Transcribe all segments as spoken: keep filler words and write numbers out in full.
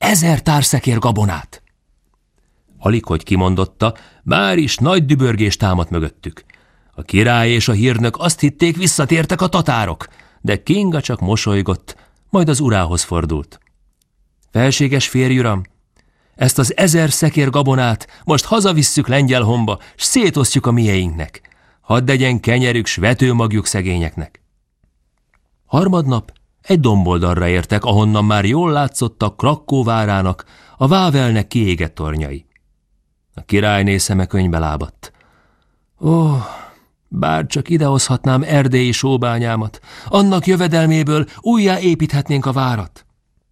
ezer társzekér gabonát. Alig, hogy kimondotta, már is nagy dübörgés támadt mögöttük. A király és a hírnök azt hitték, visszatértek a tatárok, de Kinga csak mosolygott, majd az urához fordult. Felséges férj, uram, ezt az ezer szekér gabonát most hazavisszük Lengyelhomba, s szétosztjuk a mieinknek. Hadd legyen kenyerük, s vetőmagjuk szegényeknek. Harmadnap egy domboldalra értek, ahonnan már jól látszottak Krakkó várának, a Vávelnek kiégett tornyai. A királyné szeme könyvbe lábadt. Ó, bár csak idehozhatnám erdélyi sóbányámat, annak jövedelméből újjáépíthetnénk a várat.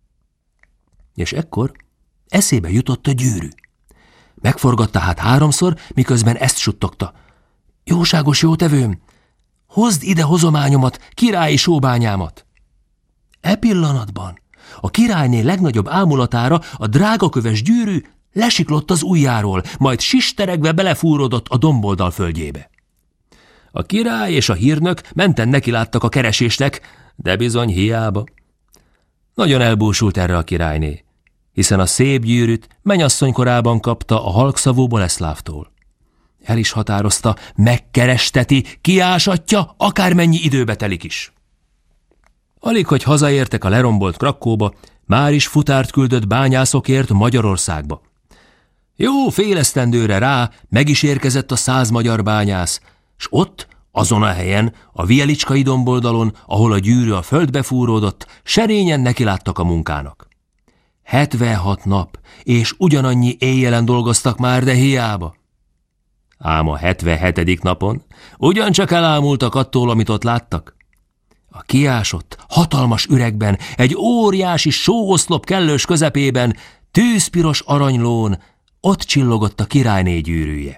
És ekkor eszébe jutott a gyűrű. Megforgatta hát háromszor, miközben ezt suttogta. Jóságos jótevőm, hozd ide hozományomat, királyi sóbányámat. E pillanatban a királyné legnagyobb ámulatára a drágaköves gyűrű lesiklott az ujjáról, majd sisteregve belefúródott a domboldal földjébe. A király és a hírnök menten nekiláttak a keresésnek, de bizony hiába. Nagyon elbúsult erre a királyné, hiszen a szép gyűrűt mennyasszony korában kapta a halkszavú Boleszlávtól. El is határozta, megkeresteti, kiásatja, akármennyi időbe telik is. Alig, hogy hazaértek a lerombolt Krakkóba, már is futárt küldött bányászokért Magyarországba. Jó fél esztendőre rá meg is érkezett a száz magyar bányász, s ott, azon a helyen, a Vielicskai domboldalon, ahol a gyűrű a földbe fúródott, serényen nekiláttak a munkának. Hetvenhat nap, és ugyanannyi éjjelen dolgoztak már, de hiába. Ám a hetvenhetedik napon ugyancsak elámultak attól, amit ott láttak. A kiásott, hatalmas üregben, egy óriási sóoszlop kellős közepében, tűzpiros aranylón ott csillogott a királyné gyűrűje.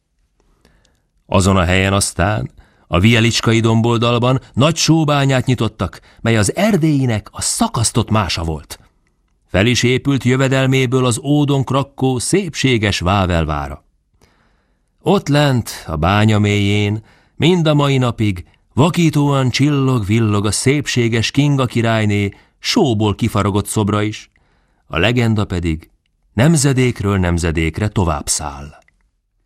Azon a helyen aztán a Vielicskai domboldalban nagy sóbányát nyitottak, mely az erdélyinek a szakasztott mása volt. Fel is épült jövedelméből az ódon Krakkó szépséges Vávelvára. Ott lent, a bánya mélyén, mind a mai napig vakítóan csillog-villog a szépséges Kinga királyné sóból kifaragott szobra is, a legenda pedig nemzedékről nemzedékre tovább száll.